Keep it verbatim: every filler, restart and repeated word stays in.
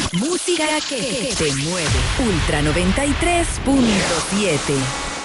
Música que te mueve. Ultra noventa y tres punto siete.